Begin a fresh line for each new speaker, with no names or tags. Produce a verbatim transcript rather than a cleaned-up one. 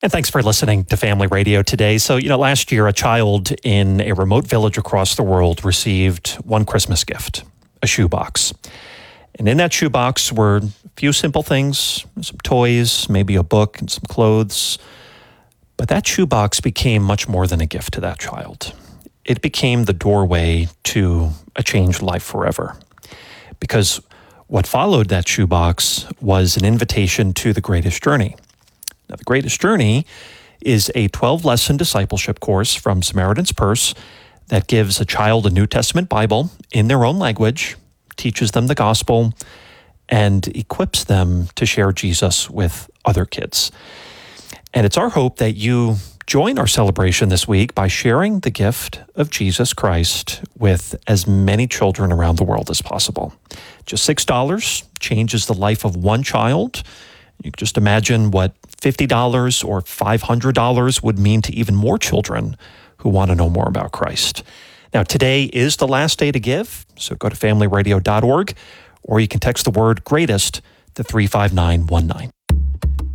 And thanks for listening to Family Radio today. So, you know, last year, a child in a remote village across the world received one Christmas gift, a shoebox. And in that shoebox were a few simple things, some toys, maybe a book and some clothes. But that shoebox became much more than a gift to that child. It became the doorway to a changed life forever. Because what followed that shoebox was an invitation to the Greatest Journey. Now, the Greatest Journey is a twelve-lesson discipleship course from Samaritan's Purse that gives a child a New Testament Bible in their own language, teaches them the gospel, and equips them to share Jesus with other kids. And it's our hope that you join our celebration this week by sharing the gift of Jesus Christ with as many children around the world as possible. Just six dollars changes the life of one child. You can just imagine what fifty dollars or five hundred dollars would mean to even more children who want to know more about Christ. Now, today is the last day to give, so go to family radio dot org, or you can text the word GREATEST to three five nine one nine.